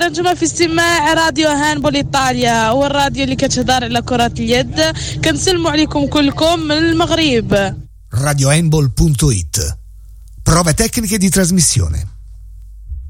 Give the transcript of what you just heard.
نجمة في استماع راديو هاندبول إيطاليا، هو الراديو اللي كتهضر على كرة اليد. كنسلموا عليكم كلكم من المغرب. radiohandball.it. Prove tecniche di trasmissione.